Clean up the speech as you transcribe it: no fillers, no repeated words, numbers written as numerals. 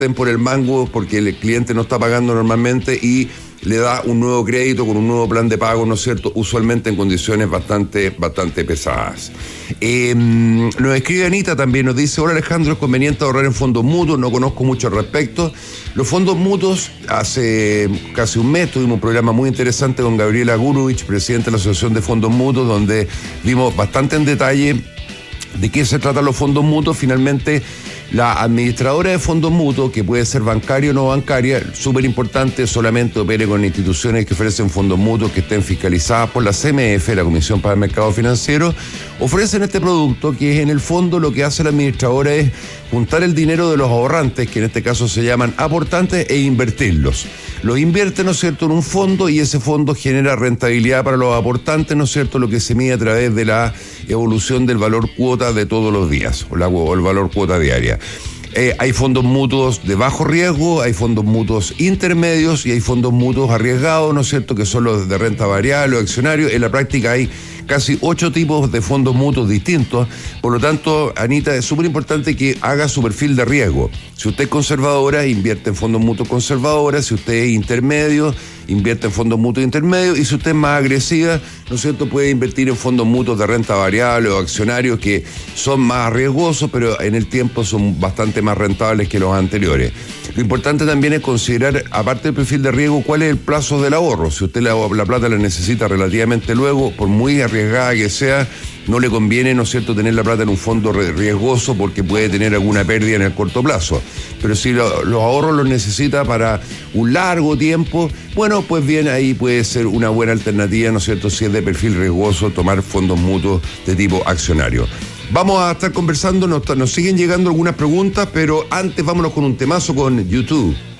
por el mango porque el cliente no está pagando normalmente y le da un nuevo crédito con un nuevo plan de pago, ¿no es cierto? Usualmente en condiciones bastante pesadas. Nos escribe Anita también, nos dice: hola Alejandro, ¿es conveniente ahorrar en fondos mutuos? No conozco mucho al respecto. Los fondos mutuos, hace casi un mes tuvimos un programa muy interesante con Gabriela Gurovich, presidente de la Asociación de Fondos Mutuos, donde vimos bastante en detalle de qué se tratan los fondos mutuos. Finalmente, la administradora de fondos mutuos, que puede ser bancaria o no bancaria, súper importante, solamente opere con instituciones que ofrecen fondos mutuos que estén fiscalizadas por la CMF, la Comisión para el Mercado Financiero. Ofrecen este producto que es, en el fondo, lo que hace la administradora es juntar el dinero de los ahorrantes, que en este caso se llaman aportantes, e invertirlos. Los invierte, ¿no es cierto?, en un fondo, y ese fondo genera rentabilidad para los aportantes, ¿no es cierto?, lo que se mide a través de la evolución del valor cuota de todos los días, o el valor cuota diaria. Hay fondos mutuos de bajo riesgo, hay fondos mutuos intermedios y hay fondos mutuos arriesgados, ¿no es cierto?, que son los de renta variable o accionarios. En la práctica hay casi 8 tipos de fondos mutuos distintos. Por lo tanto, Anita, es súper importante que haga su perfil de riesgo. Si usted es conservadora, invierte en fondos mutuos conservadores. Si usted es intermedio, invierte en fondos mutuos intermedios. Y si usted es más agresiva, ¿no es cierto?, puede invertir en fondos mutuos de renta variable o accionarios, que son más riesgosos, pero en el tiempo son bastante más rentables que los anteriores. Lo importante también es considerar, aparte del perfil de riesgo, cuál es el plazo del ahorro. Si usted la plata la necesita relativamente luego, por muy arriesgada que sea, no le conviene, ¿no es cierto?, tener la plata en un fondo riesgoso, porque puede tener alguna pérdida en el corto plazo. Pero si los ahorros los necesita para un largo tiempo, bueno, pues bien, ahí puede ser una buena alternativa, ¿no es cierto?, si es de perfil riesgoso, tomar fondos mutuos de tipo accionario. Vamos a estar conversando, nos siguen llegando algunas preguntas, pero antes vámonos con un temazo con YouTube.